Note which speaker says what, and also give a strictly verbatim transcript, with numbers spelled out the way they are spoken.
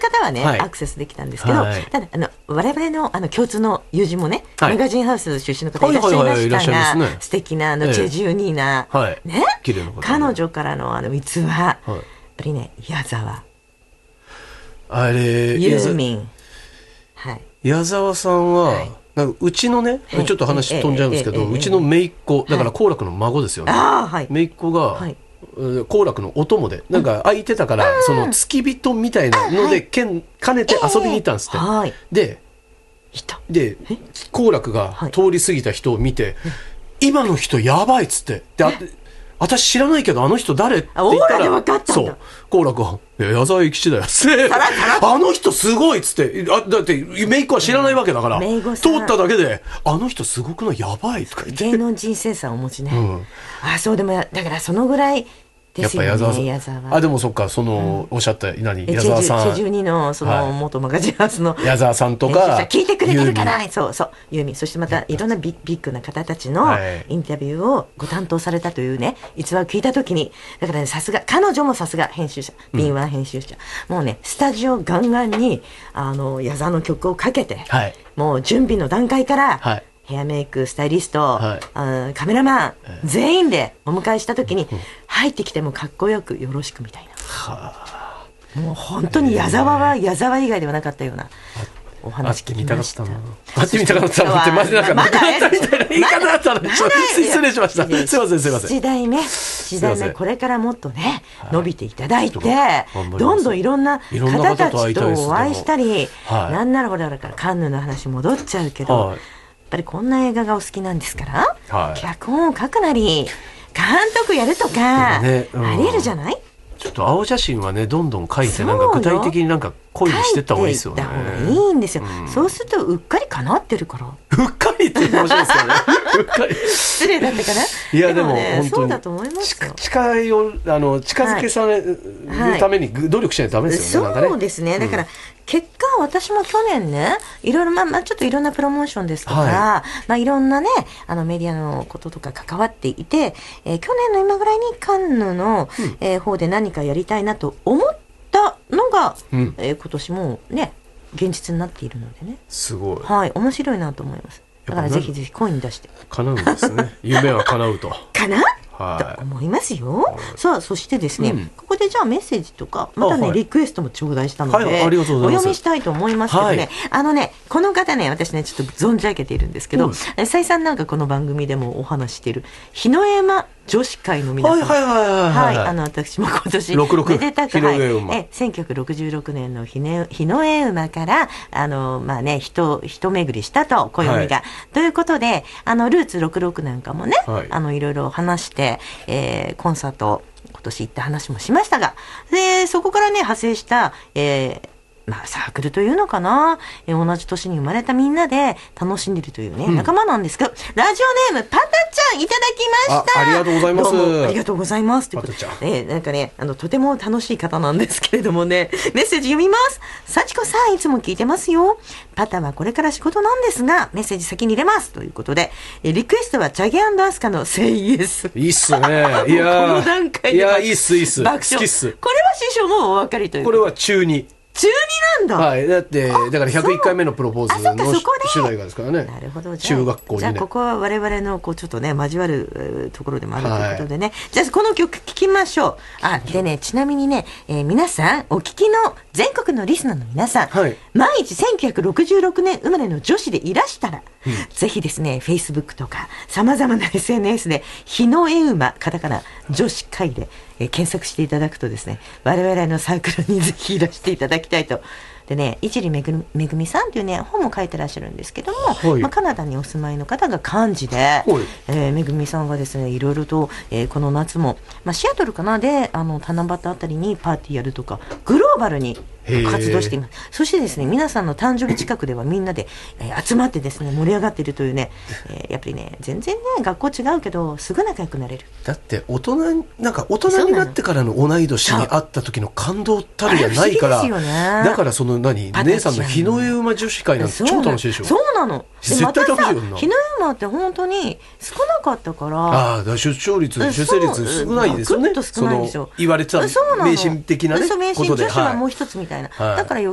Speaker 1: 方はね、
Speaker 2: はい、
Speaker 1: アクセスできたんですけど、はい、ただあの我々のあの共通の友人もね、はい、マガジンハウス出身の方いらっしゃいましたが、はいはいはい、ね、素敵なあのチェジュニーナ、ええ、はい、ね、綺麗な方ね、彼女からのあの逸話、はい、やっぱりね、矢沢
Speaker 2: あれ
Speaker 1: ユーミン、はい、
Speaker 2: 矢沢さんは、はい、なんかうちのね、ちょっと話飛んじゃうんですけど、うちの姪っ子だから好楽の孫ですよね、はい、姪っ子が、はい、好楽のお供でなんか空いてたから、うん、その付き人みたいなので、けん兼ねて遊びに行ったんですって、えーはい、でで好楽が通り過ぎた人を見て、はい、今の人やばいっつってで、あ私知らないけどあの人誰って言ったら、そう好楽が矢沢永吉だよってあの人すごいっつってあだって姪っ子は知らないわけだから、うん、通っただけであの人すごくないやばいとか言って
Speaker 1: 芸能人センスをお持ちね、うん、あそうでもだからそのぐらいですよね、
Speaker 2: やっぱ矢沢さんあでもそっかその、うん、おっしゃった何矢沢さん
Speaker 1: チェジュニのその元マガジンハウスの
Speaker 2: 矢沢さんとか
Speaker 1: 聞いてくれてるかなそうそうユーミンそしてまたいろんなビッ、ビッグな方たちのインタビューをご担当されたというね逸話を聞いたときにだからねさすが彼女もさすが編集者敏腕編集者、うん、もうねスタジオガンガンにあの矢沢の曲をかけて、はい、もう準備の段階から、はいヘアメイクスタイリスト、はい、あカメラマン、えー、全員でお迎えした時に、うん、入ってきてもかっこよくよろしくみたいな、はあ、もう本当に矢沢は矢沢以外ではなかったようなお話聞きました。会
Speaker 2: ってみたかったなってマジなんかなくなったみたいな言い方だったので失礼しました。すいませんすいません。
Speaker 1: 七代目七代目これからもっとね伸びていただいてどんどんいろんな方たちとお会いしたり、はい、なんならこれだからカンヌの話戻っちゃうけど、はいやっぱりこんな映画がお好きなんですから、はい、脚本を書くなり監督やるとか、ねうん、ありえるじゃない。
Speaker 2: ちょっと青写真はねどんどん書いてなんか具体的になんか恋にしていった方がいいですよね。
Speaker 1: 書いていった方がいいんですよ、うん、そうするとうっかり叶ってるから
Speaker 2: うっかりって面白いですよねうっかり
Speaker 1: 失礼だったかな。
Speaker 2: いやでも、ね、本当に
Speaker 1: そうだと思いますよ。
Speaker 2: 近いをあの近づけされるために努力しないとダメですよね。
Speaker 1: はいはい、そうですね。だから、うん、結果私も去年ねいろいろまあ、まあ、ちょっといろんなプロモーションですとか、はいまあ、いろんなねあのメディアのこととか関わっていて、えー、去年の今ぐらいにカンヌの、うんえー、方で何かやりたいなと思ったのが、うんえー、今年もね現実になっているのでね
Speaker 2: すごい、
Speaker 1: はい、面白いなと思います。だからぜひぜひ声に出して
Speaker 2: 叶うんですね夢は叶うと
Speaker 1: かなと思いますよ。さあそしてですね、うん、ここでじゃあメッセージとかまたねリクエストも頂戴したので、はい、お読みしたいと思いますけどね、はい、あのねこの方ね私ねちょっと存じ上げているんですけど、うん、再三なんかこの番組でもお話している日の山女子会の皆さん
Speaker 2: はいはいはいはい、はい、
Speaker 1: あの私も今年
Speaker 2: ろくろく
Speaker 1: めでたく、はい、えせんきゅうひゃくろくじゅうろくねんの日の絵馬からあのまあね人人巡りしたと暦が、はい、ということであのルーツろくろくなんかもね、はい、あのいろいろ話して、えー、コンサート今年行った話もしましたがでそこからね派生した、えーまあ、サークルというのかな、えー、同じ年に生まれたみんなで楽しんでるというね、うん、仲間なんですけどラジオネームパタちゃんいただきました。
Speaker 2: あ, ありがとうございます。
Speaker 1: どうもありがとうございますということで、えー、なんかねあのとても楽しい方なんですけれどもねメッセージ読みます。幸子さんいつも聞いてますよ。パタはこれから仕事なんですがメッセージ先に入れますということで、えー、リクエストはチャゲ&アスカのセイエス。
Speaker 2: いいっすね。いや
Speaker 1: この段階で
Speaker 2: いやいいっすいいっす
Speaker 1: 爆笑。好きっす。これは師匠もお分かりという。
Speaker 2: これは中に
Speaker 1: 中になんだ。
Speaker 2: はい、だってだからひゃくいっかいめのプロポーズの主題歌ですからね。
Speaker 1: なるほど。
Speaker 2: 中学校にね。
Speaker 1: じゃあここは我々のこうちょっとね交わるところでもあるということでね、はい、じゃあこの曲聴きましょう。あでねちなみにね、えー、皆さんお聞きの全国のリスナーの皆さん、はい、万一せんきゅうひゃくろくじゅうろくねん生まれの女子でいらしたら、うん、ぜひですね Facebook とかさまざまな エスエヌエス で日の絵馬カタカナ女子会で、えー、検索していただくとですね我々のサークルにぜひいらしていただきたいと。でね、いちりめぐめぐみさんというね本も書いてらっしゃるんですけども、はいまあ、カナダにお住まいの方が幹事で、はいえー、めぐみさんがですねいろいろと、えー、この夏も、まあ、シアトルかなであの七夕あたりにパーティーやるとかグローバルに活動しています。そしてですね皆さんの誕生日近くではみんなで、えー、集まってですね盛り上がっているというね、えー、やっぱりね全然ね学校違うけどすぐ仲良くなれる。
Speaker 2: だって大人なんか大人になってからの同い年に会った時の感動たるやないから、ね、だからその何姉さんの日の絵馬女子会なんて超楽しいでしょ。
Speaker 1: そうなの。
Speaker 2: 絶対楽しいよな。
Speaker 1: ま、日の絵馬って本当に少なかったから
Speaker 2: ああだから出生率出生率少ないですよね。
Speaker 1: 少ないでしょ。
Speaker 2: その言われてた迷信的なね
Speaker 1: そう迷信女子はもう一つみたいな、はい、だから